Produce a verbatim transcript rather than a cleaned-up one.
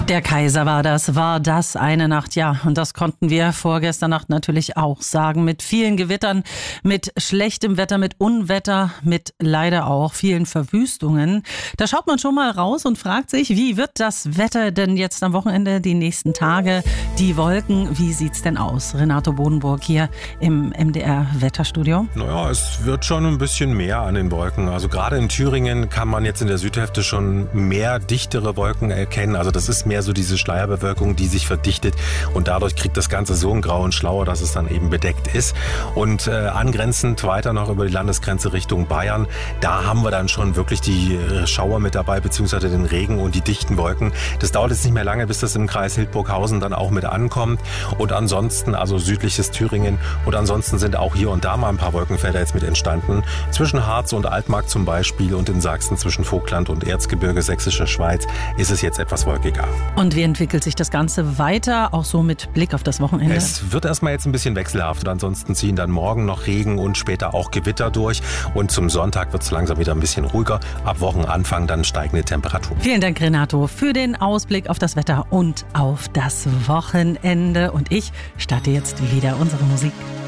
Der Kaiser war das, war das eine Nacht, ja. Und das konnten wir vorgestern Nacht natürlich auch sagen. Mit vielen Gewittern, mit schlechtem Wetter, mit Unwetter, mit leider auch vielen Verwüstungen. Da schaut man schon mal raus und fragt sich, wie wird das Wetter denn jetzt am Wochenende, die nächsten Tage, die Wolken, wie sieht's denn aus? Renato Bodenburg hier im M D R-Wetterstudio. Naja, es wird schon ein bisschen mehr an den Wolken. Also gerade in Thüringen kann man jetzt in der Südhälfte schon mehr dichtere Wolken erkennen. Also das ist mehr so diese Schleierbewölkung, die sich verdichtet und dadurch kriegt das Ganze so einen grauen Schlauer, dass es dann eben bedeckt ist. Und äh, angrenzend weiter noch über die Landesgrenze Richtung Bayern, da haben wir dann schon wirklich die Schauer mit dabei, beziehungsweise den Regen und die dichten Wolken. Das dauert jetzt nicht mehr lange, bis das im Kreis Hildburghausen dann auch mit ankommt. Und ansonsten, also südliches Thüringen und ansonsten sind auch hier und da mal ein paar Wolkenfelder jetzt mit entstanden. Zwischen Harz und Altmark zum Beispiel und in Sachsen zwischen Vogtland und Erzgebirge, Sächsische Schweiz, ist es jetzt etwas wolkiger. Und wie entwickelt sich das Ganze weiter, auch so mit Blick auf das Wochenende? Es wird erstmal jetzt ein bisschen wechselhaft und ansonsten ziehen dann morgen noch Regen und später auch Gewitter durch und zum Sonntag wird es langsam wieder ein bisschen ruhiger. Ab Wochenanfang dann steigende Temperaturen. Vielen Dank, Renato, für den Ausblick auf das Wetter und auf das Wochenende. Und ich starte jetzt wieder unsere Musik.